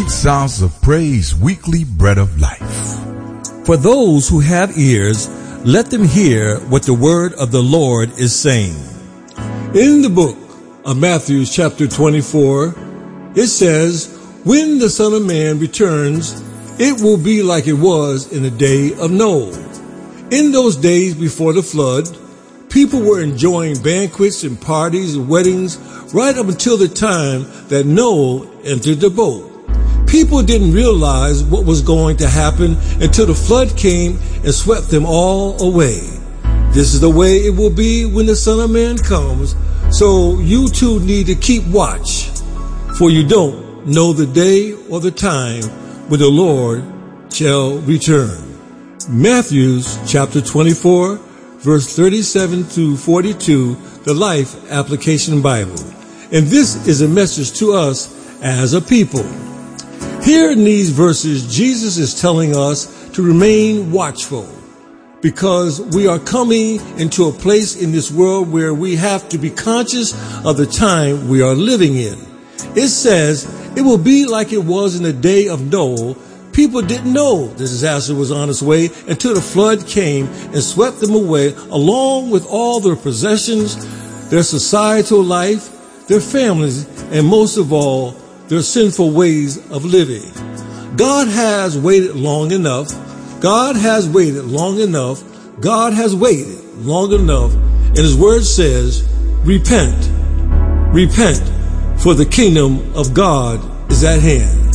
Sweet Sounds of Praise Weekly Bread of Life. For those who have ears, let them hear what the word of the Lord is saying. In the book of Matthew chapter 24, it says, "When the Son of Man returns, it will be like it was in the day of Noah. In those days before the flood, people were enjoying banquets and parties and weddings right up until the time that Noah entered the boat. People didn't realize what was going to happen until the flood came and swept them all away. This is the way it will be when the Son of Man comes, so you too need to keep watch, for you don't know the day or the time when the Lord shall return." Matthew chapter 24, verse 37 to 42, the Life Application Bible. And this is a message to us as a people. Here in these verses, Jesus is telling us to remain watchful because we are coming into a place in this world where we have to be conscious of the time we are living in. It says it will be like it was in the day of Noah. People didn't know the disaster was on its way until the flood came and swept them away, along with all their possessions, their societal life, their families, and most of all, their sinful ways of living. God has waited long enough. God has waited long enough. God has waited long enough. And His word says, repent, repent, for the kingdom of God is at hand.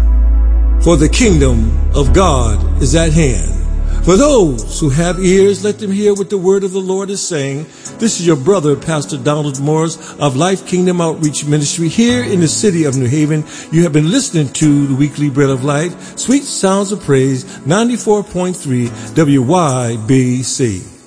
For the kingdom of God is at hand. For those who have ears, let them hear what the word of the Lord is saying. This is your brother, Pastor Donald Morris of Life Kingdom Outreach Ministry here in the city of New Haven. You have been listening to the Weekly Bread of Life, Sweet Sounds of Praise, 94.3 WYBC.